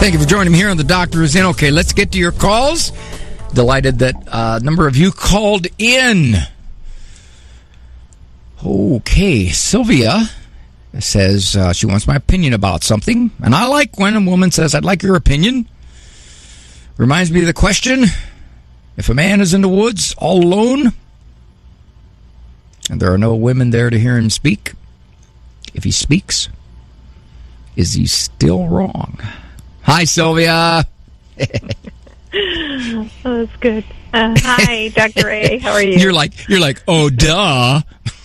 Thank you for joining me here on The Doctor Is In. Okay, let's get to your calls. Delighted that a number of you called in. Okay, Sylvia says she wants my opinion about something. And I like when a woman says, I'd like your opinion. Reminds me of the question, if a man is in the woods all alone, and there are no women there to hear him speak, if he speaks, is he still wrong? Hi, Sylvia. Oh, that's good. Hi, Dr. A. How are you? You're like, oh, duh.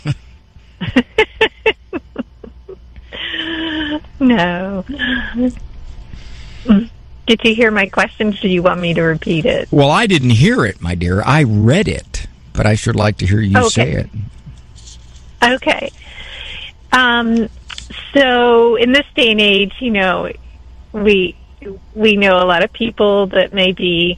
No. Did you hear my question? Do you want me to repeat it? Well, I didn't hear it, my dear. I read it, but I should like to hear you say it. Okay. So in this day and age, you know, we know a lot of people that may be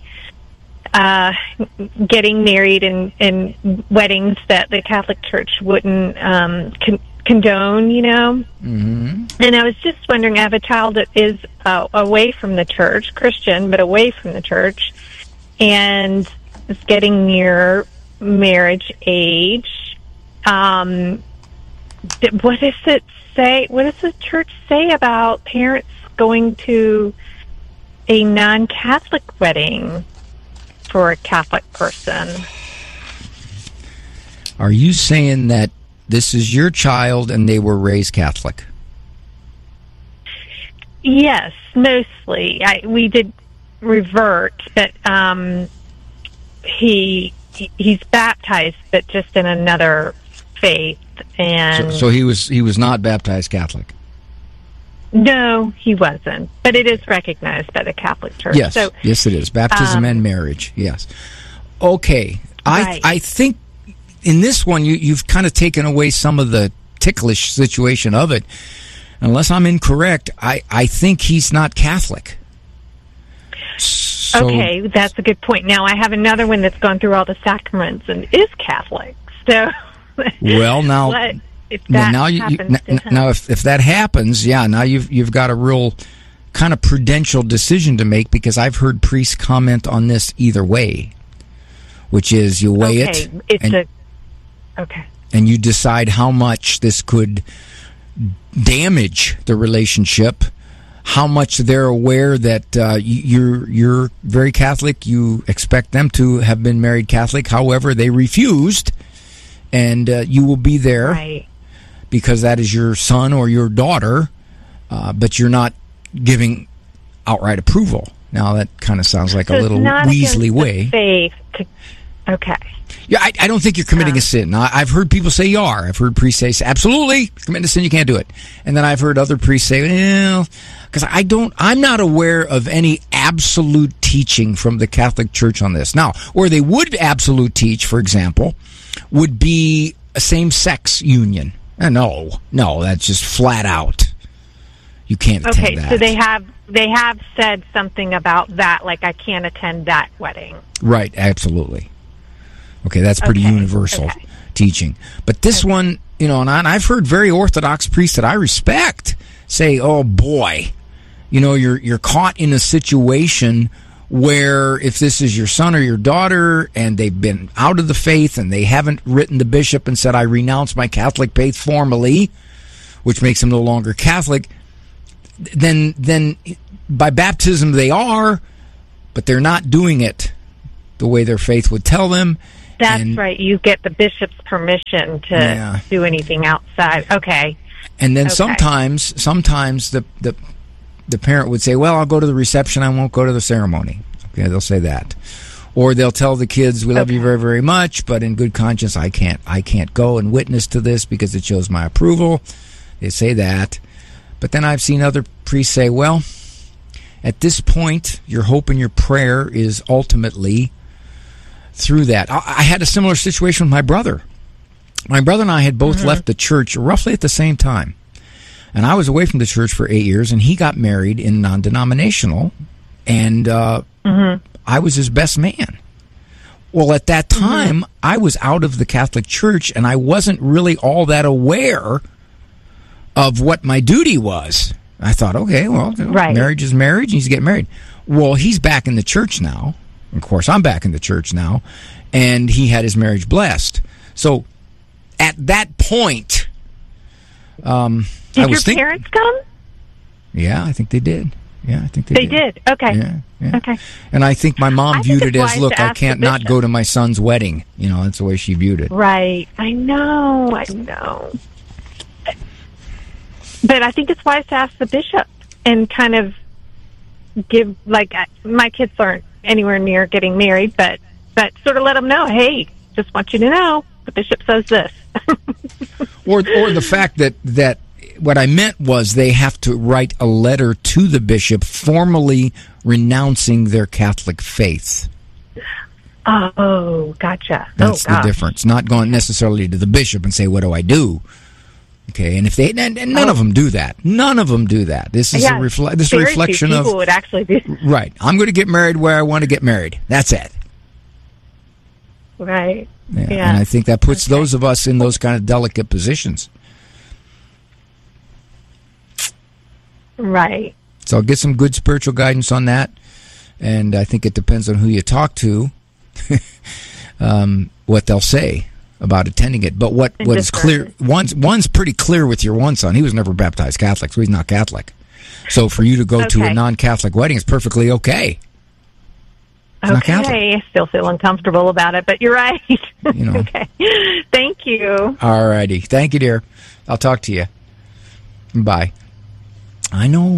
getting married in weddings that the Catholic Church wouldn't condone, you know. Mm-hmm. And I was just wondering, I have a child that is away from the church, Christian, but away from the church, and is getting near marriage age. What does it say? What does the church say about parents going to a non-Catholic wedding for a Catholic person? Are you saying that this is your child and they were raised Catholic? Yes, mostly. We did revert, but he's baptized, but just in another faith. And so he was not baptized Catholic. No, he wasn't. But it is recognized by the Catholic Church. Yes, yes, it is. Baptism and marriage. Yes. Okay. Right. I think in this one you've kind of taken away some of the ticklish situation of it. Unless I'm incorrect, I think he's not Catholic. So, okay, that's a good point. Now I have another one that's gone through all the sacraments and is Catholic. So, well, now if that happens, yeah, now you've got a real kind of prudential decision to make, because I've heard priests comment on this either way, which is you weigh it, and you decide how much this could damage the relationship, how much they're aware that you're very Catholic, you expect them to have been married Catholic, however they refused, and you will be there, right, because that is your son or your daughter, but you're not giving outright approval. Now that kind of sounds like a little Weasley way. Faith okay. Yeah, I don't think you're committing a sin. Now, I've heard people say you are. I've heard priests say, absolutely, committing a sin, you can't do it. And then I've heard other priests say, well, because I'm not aware of any absolute teaching from the Catholic Church on this. Now, where they would absolute teach, for example, would be a same-sex union. No, that's just flat out. You can't attend that. Okay, so they have said something about that, like I can't attend that wedding. Right, absolutely. Okay, that's pretty universal teaching. But this one, you know, and I've heard very Orthodox priests that I respect say, oh boy, you know, you're caught in a situation where if this is your son or your daughter and they've been out of the faith and they haven't written the bishop and said, I renounce my Catholic faith formally, which makes them no longer Catholic, then by baptism they are, but they're not doing it the way their faith would tell them. That's right. You get the bishop's permission to do anything outside. Okay. And then sometimes the parent would say, well, I'll go to the reception, I won't go to the ceremony. Okay, they'll say that. Or they'll tell the kids, we love you very, very much, but in good conscience, I can't go and witness to this because it shows my approval. They say that. But then I've seen other priests say, well, at this point, your hope and your prayer is ultimately through that. I had a similar situation with my brother. My brother and I had both left the church roughly at the same time. And I was away from the church for 8 years, and he got married in non-denominational, and I was his best man. Well, at that time, I was out of the Catholic Church, and I wasn't really all that aware of what my duty was. I thought, okay, well, Right. marriage is marriage. He needs to get married. Well, he's back in the church now. Of course, I'm back in the church now. And he had his marriage blessed. So at that point, I was Did your thinking, parents come? yeah, I think they did. Yeah, I think They did. Okay. Yeah. Okay. And I think my mom I think viewed it it's as, wise look, to I ask can't the not bishop. go to my son's wedding. You know, that's the way she viewed it. Right. I know. But I think it's wise to ask the bishop and kind of give, like, my kids aren't anywhere near getting married, but sort of let them know, hey, just want you to know, the bishop says this. Or the fact that what I meant was they have to write a letter to the bishop formally renouncing their Catholic faith. Oh, gotcha. That's the difference. Not going necessarily to the bishop and say, what do I do? Okay, and if they and none of them do that. None of them do that. This is a reflection few of people would actually do. Right. I'm going to get married where I want to get married. That's it. Right. Yeah. Yeah. And I think that puts those of us in those kind of delicate positions. Right. So get some good spiritual guidance on that. And I think it depends on who you talk to, what they'll say about attending it. But what is clear, one's pretty clear with your one son. He was never baptized Catholic, so he's not Catholic. So for you to go to a non-Catholic wedding is perfectly okay. It's not Catholic. I still feel uncomfortable about it, but you're right. You know. Okay. Thank you. All righty. Thank you, dear. I'll talk to you. Bye. I know.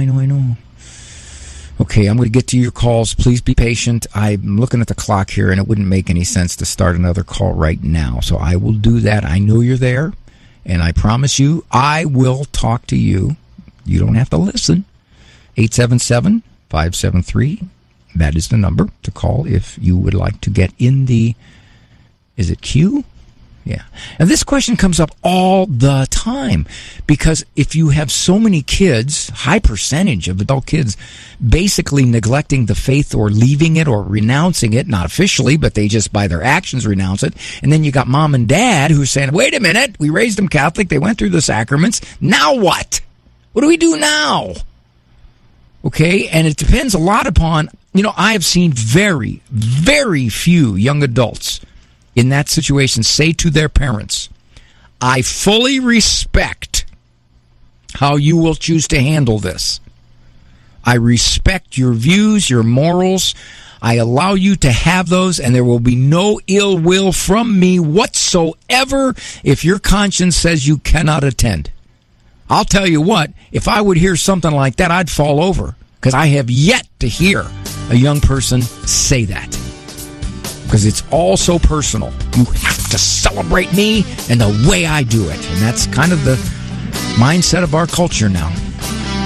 Okay, I'm going to get to your calls. Please be patient. I'm looking at the clock here, and it wouldn't make any sense to start another call right now. So I will do that. I know you're there, and I promise you I will talk to you. You don't have to listen. 877-573. That is the number to call if you would like to get in the... Is it queue? Yeah. And this question comes up all the time because if you have so many kids, high percentage of adult kids, basically neglecting the faith or leaving it or renouncing it, not officially, but they just by their actions renounce it. And then you got mom and dad who's saying, wait a minute, we raised them Catholic, they went through the sacraments, now what? What do we do now? Okay, and it depends a lot upon, I have seen very, very few young adults in that situation say to their parents, I fully respect how you will choose to handle this. I respect your views, your morals. I allow you to have those, and there will be no ill will from me whatsoever if your conscience says you cannot attend. I'll tell you what, if I would hear something like that, I'd fall over, because I have yet to hear a young person say that. Because it's all so personal. You have to celebrate me and the way I do it. And that's kind of the mindset of our culture now.